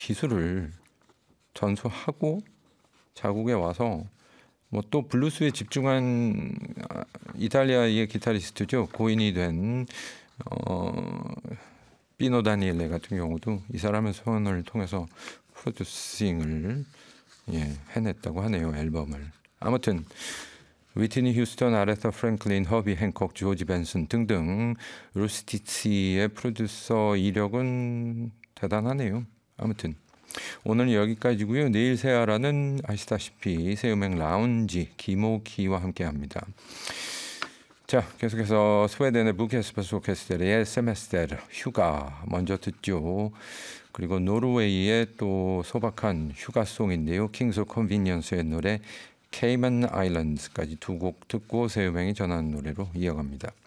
기술을 전수하고 자국에 와서 뭐 또 블루스에 집중한 이탈리아의 기타리스트죠. 고인이 된 피노 다니엘레 같은 경우도 이 사람의 손을 통해서 프로듀싱을 해냈다고 하네요. 앨범을. 아무튼 위트니 휴스턴, 아레사 프랭클린, 허비 행콕, 조지 벤슨 등등 루스티치의 프로듀서 이력은 대단하네요. 아무튼 오늘 여기까지고요. 내일 새하라는 아시다시피 새음악 라운지 김호키와 함께합니다. 자, 계속해서 스웨덴의 부케스퍼스 오케스트라의 세메스테르 휴가 먼저 듣죠. 그리고 노르웨이의 또 소박한 휴가송인데요. 킹스 오브 컨비니언스의 노래 케이먼 아일랜드까지 두 곡 듣고 새음악이 전하는 노래로 이어갑니다.